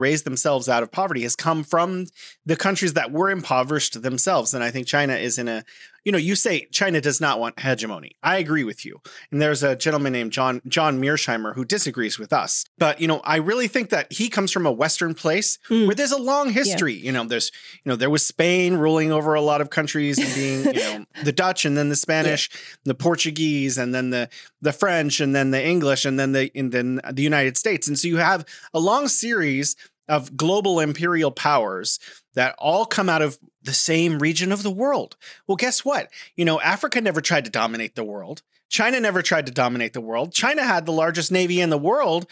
raised themselves out of poverty has come from the countries that were impoverished themselves. And I think China is in a, you say China does not want hegemony. I agree with you. And there's a gentleman named John Mearsheimer who disagrees with us. But, I really think that he comes from a Western place where there's a long history. Yeah. There was Spain ruling over a lot of countries and being, the Dutch and then the Spanish, the Portuguese, and then the French, and then the English, and then the United States. And so you have a long series of global imperial powers that all come out of the same region of the world. Well, guess what? Africa never tried to dominate the world. China never tried to dominate the world. China had the largest navy in the world,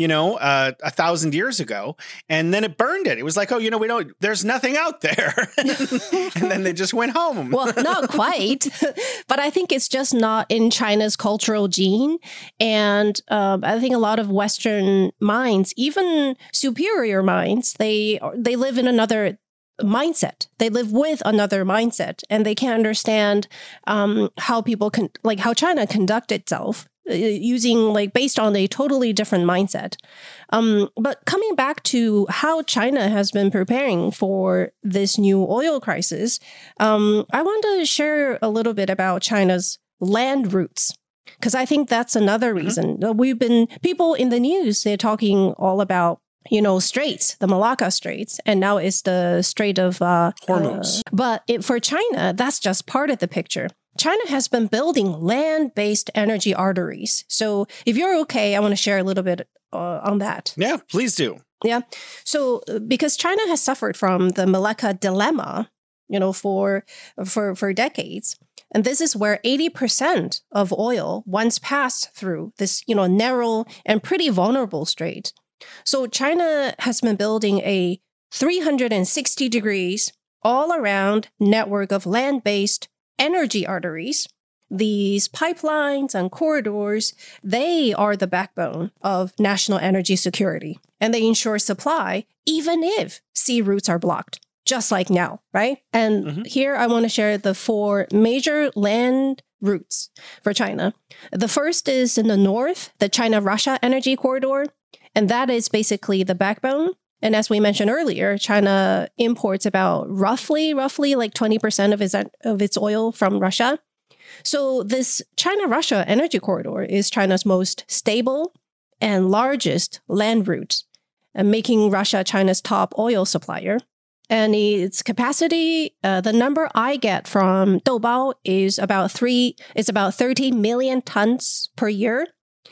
1,000 years ago, and then it burned it. It was like, there's nothing out there. And then they just went home. Well, not quite, but I think it's just not in China's cultural gene. And I think a lot of Western minds, even superior minds, they live in another mindset. They live with another mindset, and they can't understand how people how China conduct itself using based on a totally different mindset. But coming back to how China has been preparing for this new oil crisis, I want to share a little bit about China's land routes, because I think that's another reason. People in the news, they're talking all about straits, the Malacca Straits, and now it's the Strait of Hormuz. But for China, that's just part of the picture. China has been building land-based energy arteries. So if you're okay, I want to share a little bit on that. Yeah, please do. Yeah. So because China has suffered from the Malacca dilemma, for decades. And this is where 80% of oil once passed through this, narrow and pretty vulnerable strait. So China has been building a 360 degrees all around network of land-based energy arteries. These pipelines and corridors, they are the backbone of national energy security, and they ensure supply even if sea routes are blocked, just like now, right? And here I want to share the 4 major land routes for China. The first is in the north, the China-Russia energy corridor. And that is basically the backbone. And as we mentioned earlier, China imports about roughly like 20% of its oil from Russia. So this China-Russia energy corridor is China's most stable and largest land route, and making Russia China's top oil supplier. And its capacity, the number I get from Doubao is about 30 million tons per year.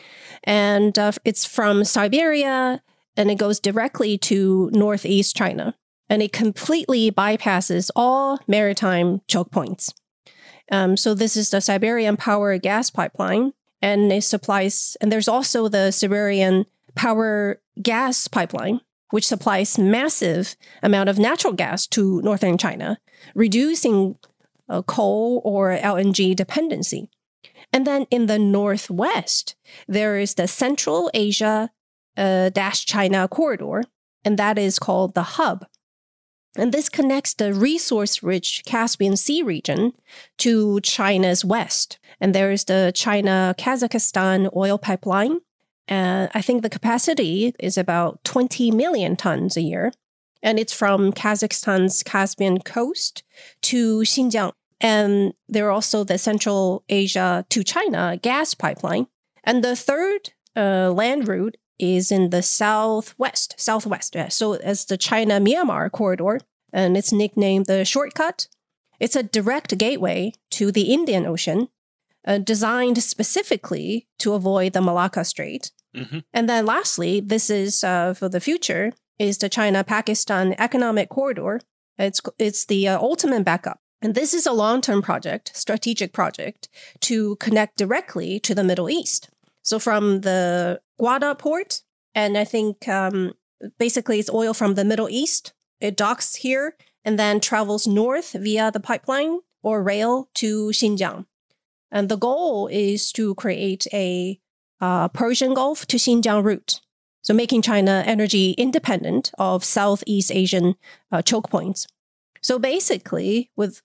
And it's from Siberia, and it goes directly to northeast China. And it completely bypasses all maritime choke points. So this is the Siberian Power Gas Pipeline, and it supplies, and there's also the Siberian Power Gas Pipeline, which supplies massive amount of natural gas to northern China, reducing coal or LNG dependency. And then in the northwest, there is the Central Asia China corridor, and that is called the Hub. And this connects the resource-rich Caspian Sea region to China's west. And there is the China-Kazakhstan oil pipeline. I think the capacity is about 20 million tons a year. And it's from Kazakhstan's Caspian coast to Xinjiang. And there are also the Central Asia to China gas pipeline. And the third land route is in the southwest. Yeah. So it's the China-Myanmar corridor, and it's nicknamed the Shortcut. It's a direct gateway to the Indian Ocean, designed specifically to avoid the Malacca Strait. And then lastly, this is for the future, is the China-Pakistan Economic Corridor. It's the ultimate backup. And this is a long-term project, strategic project, to connect directly to the Middle East. So from the Gwadar port, and I think basically it's oil from the Middle East. It docks here and then travels north via the pipeline or rail to Xinjiang. And the goal is to create a Persian Gulf to Xinjiang route. So making China energy independent of Southeast Asian choke points. So basically, with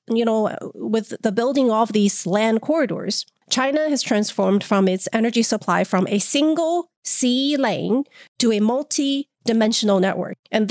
the building of these land corridors, China has transformed from its energy supply from a single sea lane to a dimensional network. And